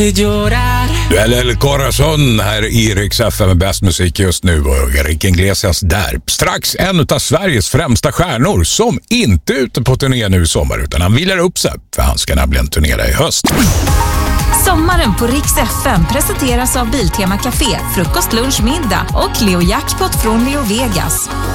alltid llorar. El Corazon här i Rix FM med bäst musik just nu och Erik Iglesias där. Strax en av Sveriges främsta stjärnor som inte är ute på turné nu i sommar utan han vilar upp sig för han ska nämligen turnera i höst. Sommaren på Rix FM presenteras av Biltema Café, frukost, lunch, middag och Leo Jackpot från Leo Vegas.